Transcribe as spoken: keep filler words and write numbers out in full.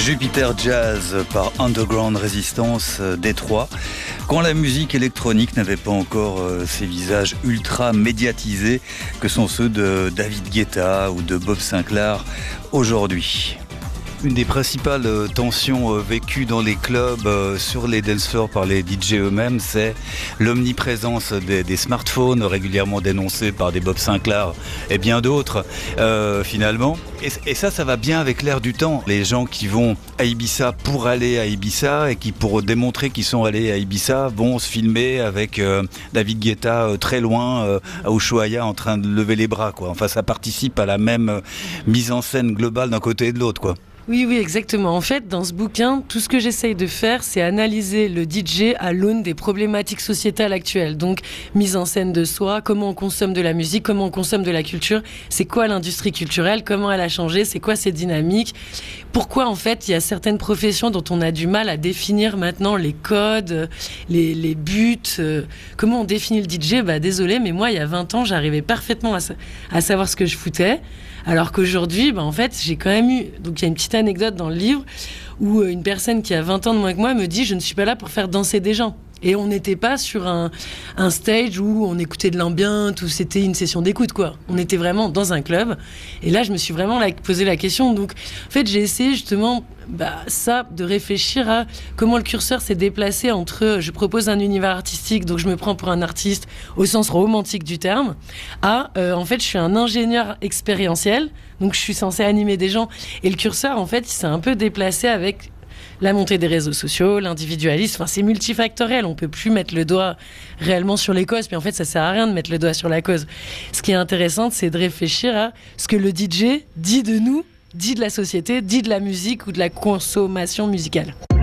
Jupiter Jazz par Underground Resistance Détroit. Quand la musique électronique n'avait pas encore euh, ces visages ultra médiatisés que sont ceux de David Guetta ou de Bob Sinclair aujourd'hui. Une des principales euh, tensions euh, vécues dans les clubs, euh, sur les dance floors par les D J eux-mêmes, c'est l'omniprésence des, des smartphones régulièrement dénoncés par des Bob Sinclair et bien d'autres euh, finalement. Et, et ça, ça va bien avec l'air du temps. Les gens qui vont à Ibiza pour aller à Ibiza et qui, pour démontrer qu'ils sont allés à Ibiza, vont se filmer avec euh, David Guetta euh, très loin euh, à Ushuaia en train de lever les bras, quoi. Enfin, ça participe à la même euh, mise en scène globale d'un côté et de l'autre, quoi. Oui, oui, exactement. En fait, dans ce bouquin, tout ce que j'essaye de faire, c'est analyser le D J à l'aune des problématiques sociétales actuelles. Donc, mise en scène de soi, comment on consomme de la musique, comment on consomme de la culture, c'est quoi l'industrie culturelle, comment elle a changé, c'est quoi ses dynamiques, pourquoi, en fait, il y a certaines professions dont on a du mal à définir maintenant les codes, les, les buts, euh, comment on définit le D J. Bah, désolé, mais moi, il y a vingt ans, j'arrivais parfaitement à, à savoir ce que je foutais. Alors qu'aujourd'hui, bah, en fait, j'ai quand même eu... Donc, il y a une petite anecdote dans le livre où une personne qui a vingt ans de moins que moi me dit « Je ne suis pas là pour faire danser des gens ». Et on n'était pas sur un, un stage où on écoutait de l'ambiance, où c'était une session d'écoute, quoi. On était vraiment dans un club. Et là, je me suis vraiment là, posé la question. Donc, en fait, j'ai essayé justement, bah, ça, de réfléchir à comment le curseur s'est déplacé entre je propose un univers artistique, donc je me prends pour un artiste au sens romantique du terme, à, euh, en fait, je suis un ingénieur expérientiel, donc je suis censé animer des gens. Et le curseur, en fait, il s'est un peu déplacé avec la montée des réseaux sociaux, l'individualisme, enfin, c'est multifactoriel, on peut plus mettre le doigt réellement sur les causes, puis en fait ça sert à rien de mettre le doigt sur la cause. Ce qui est intéressant, c'est de réfléchir à ce que le D J dit de nous, dit de la société, dit de la musique ou de la consommation musicale.